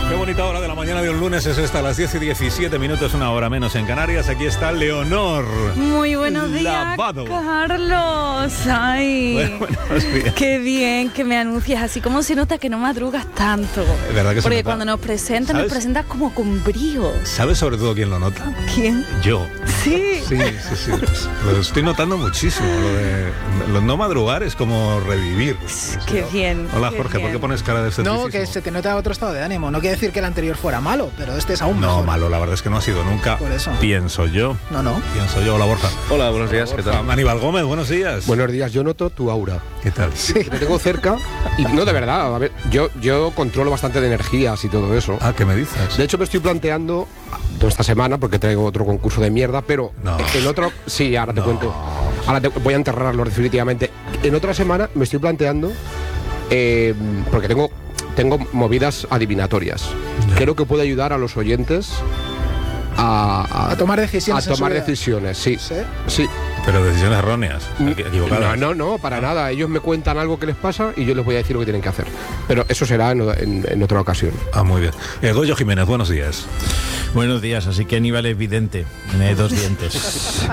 Qué bonita hora de la mañana de un lunes es esta, a las 10:17, una hora menos en Canarias. Aquí está Leonor. Muy buenos días, Lavado. Carlos. Ay, Buenos días. qué bien que me anuncias así. ¿Cómo se nota que no madrugas tanto? Es verdad que se Porque nota. cuando nos presentas, ¿Sabes? nos presentas como con brío. ¿Sabes sobre todo quién lo nota? ¿Quién? Yo. Sí. Sí. Lo estoy notando muchísimo. Lo no madrugar es como revivir. Qué bien. Hola, qué Jorge, bien. ¿por qué pones cara de escepticismo? No, que se te nota otro estado de ánimo. No quiere decir que el anterior fuera malo, pero este es aún No, mejor. malo, la verdad es que no ha sido nunca. Por eso. Pienso yo. No. Pienso yo. Hola, Borja. Hola, buenos días, ¿qué tal? Aníbal Gómez, buenos días. Buenos días, yo noto tu aura. ¿Qué tal? Te tengo cerca y no, de verdad, a ver, yo controlo bastante de energías y todo eso. Ah, ¿qué me dices? De hecho, me estoy planteando, no esta semana, porque traigo otro concurso de mierda, pero No. el otro, sí, ahora te cuento. Ahora voy a enterrarlo definitivamente. En otra semana me estoy planteando, porque tengo movidas adivinatorias. Creo que puede ayudar a los oyentes a tomar decisiones. A tomar decisiones, sí. ¿Sí? Sí. Pero decisiones erróneas, equivocadas. No, para nada. Ellos me cuentan algo que les pasa y yo les voy a decir lo que tienen que hacer. Pero eso será en otra ocasión. Ah, muy bien. Goyo Jiménez, buenos días. Buenos días, así que Aníbal es vidente, tiene 2 dientes.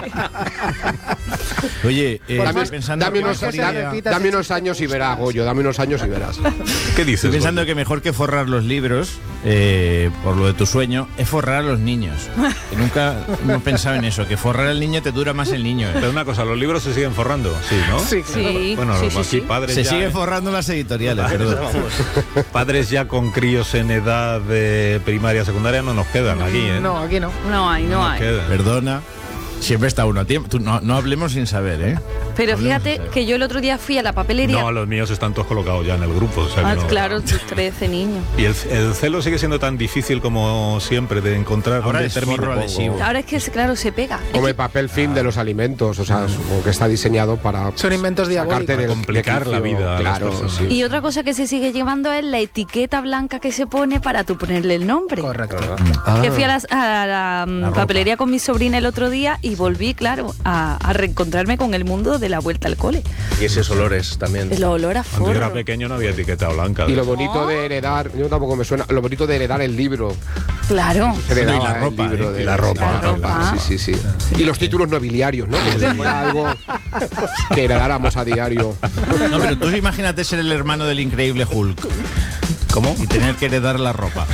Oye, estoy pensando Dame que unos, mejor idea- dame unos años y verás, Goyo, dame unos años y verás. ¿Qué dices? Estoy pensando Goyo? que mejor que forrar los libros, por lo de tu sueño, es forrar a los niños. Que nunca hemos pensado en eso, que forrar al niño te dura más el niño. Pero una cosa, los libros se siguen forrando, sí, ¿no? Sí, Sí, Bueno, sí, aquí sí. padres Se ya, sigue forrando las editoriales, perdón. padres ya con críos en edad de primaria, secundaria no nos quedan aquí, ¿eh? No, aquí no. No hay. nos quedan. Perdona, siempre está uno a tiempo. Tú, no hablemos sin saber, ¿eh? Pero Hablemos fíjate sin saber. que yo el otro día fui a la papelería. No, los míos están todos colocados ya en el grupo. O sea que no- Claro, tus 13 niños. Y el celo sigue siendo tan difícil como siempre de encontrar Ahora dónde es termina. forro adhesivo. Ahora es que, claro, se pega. Como el papel film de los alimentos, o sea, supongo que está diseñado para Son inventos diabólicos. sacarte del complicar la quicio. vida a las Claro, personas. sí. Y otra cosa que se sigue llevando es la etiqueta blanca que se pone para tú ponerle el nombre. Correcto. Que fui a la ropa. papelería con mi sobrina el otro día y volví, claro, a reencontrarme con el mundo de la vuelta al cole. Y esos olores también. El olor a Cuando yo era forro. pequeño no había etiqueta blanca. Y lo bonito de heredar, yo tampoco me suena, lo bonito de heredar el libro. Claro. Heredaba Y la ropa, el libro ¿eh? de Y la ropa. La ropa. Sí. Y los títulos nobiliarios, ¿no? Que sería algo que heredáramos a diario. No, pero tú imagínate ser el hermano del increíble Hulk. ¿Cómo? Y tener que heredar la ropa.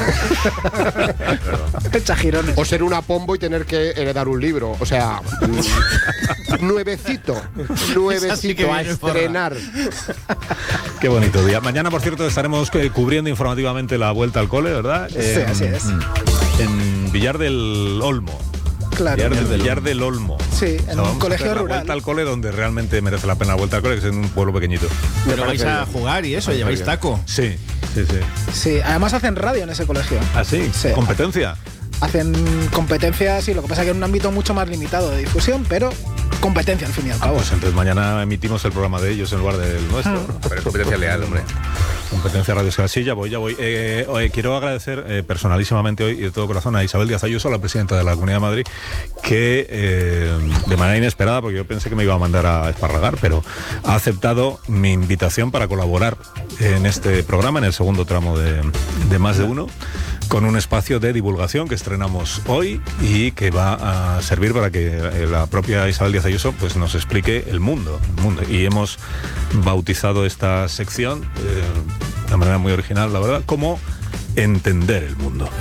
Echa girones. O ser una pombo y tener que heredar un libro. O sea, nuevecito Esa sí que a viene forra. estrenar. Qué bonito día. Mañana, por cierto, estaremos cubriendo informativamente la vuelta al cole, ¿verdad? Sí, así es. En Villar del Olmo. Claro. Villar del Olmo. Sí, en vamos un a colegio hacer la rural. vuelta al cole donde realmente merece la pena la vuelta al cole, que es en un pueblo pequeñito. Pero vais a jugar y eso, lleváis taco. Sí. Sí, además hacen radio en ese colegio. ¿Ah, sí? Sí. ¿Competencia? Hacen competencias, y lo que pasa es que en un ámbito mucho más limitado de difusión, pero competencia al fin y al cabo. Pues entonces mañana emitimos el programa de ellos en lugar del nuestro. Pero es competencia leal, hombre. Competencia Radio Escala. Sí, ya voy. Quiero agradecer personalísimamente hoy y de todo corazón a Isabel Díaz Ayuso, la presidenta de la Comunidad de Madrid, que de manera inesperada, porque yo pensé que me iba a mandar a esparragar, pero ha aceptado mi invitación para colaborar en este programa, en el segundo tramo de Más de Uno, con un espacio de divulgación que estrenamos hoy y que va a servir para que la propia Isabel Díaz Ayuso pues nos explique el mundo. Y hemos bautizado esta sección de manera muy original, la verdad, como Entender el Mundo.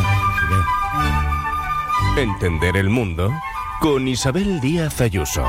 Entender el mundo con Isabel Díaz Ayuso.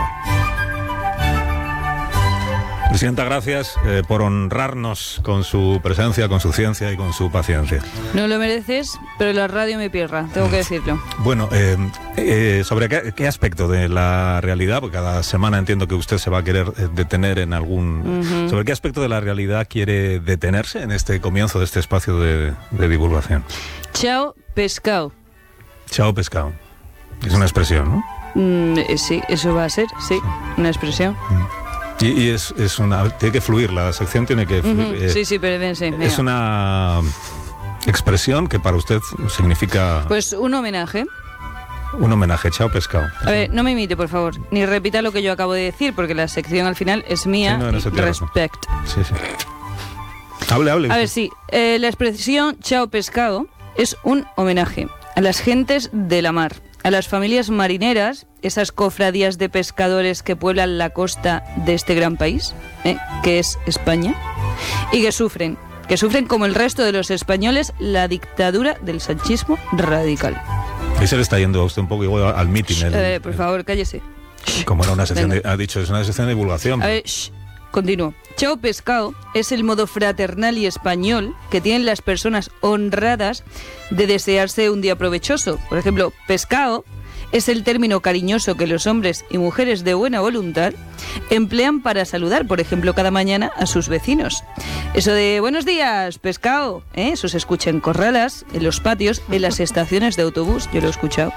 Presidenta, gracias por honrarnos con su presencia, con su ciencia y con su paciencia. No lo mereces, pero la radio me pirra, tengo que decirlo. Bueno, sobre qué aspecto de la realidad, porque cada semana entiendo que usted se va a querer detener en algún... ¿Sobre qué aspecto de la realidad quiere detenerse en este comienzo de este espacio de divulgación? Chao, pescado. Chao, pescado. Es una expresión, ¿no? Sí, eso va a ser, sí, una expresión. Y es una... Tiene que fluir, la sección tiene que fluir. Sí, pero ven, sí, Es venga. una expresión que para usted significa Pues un homenaje. un homenaje. Chao, pescado. A ver, no me imite, por favor, ni repita lo que yo acabo de decir, porque la sección al final es mía. Sí, no, en eso tiene razón. Respect. Sí. Hable. A ver, sí, la expresión chao pescado Es un homenaje a las gentes de la mar, a las familias marineras, esas cofradías de pescadores que pueblan la costa de este gran país, que es España, y que sufren como el resto de los españoles la dictadura del sanchismo radical. Y se le está yendo a usted un poco igual al mitin. Por favor, cállese. Como era una sección, ha dicho, es una sección de divulgación. A ver, continúo. Chao pescado es el modo fraternal y español que tienen las personas honradas de desearse un día provechoso. Por ejemplo, pescado es el término cariñoso que los hombres y mujeres de buena voluntad emplean para saludar, por ejemplo, cada mañana a sus vecinos. Eso de buenos días, pescado, eso se escucha en corralas, en los patios, en las estaciones de autobús, yo lo he escuchado.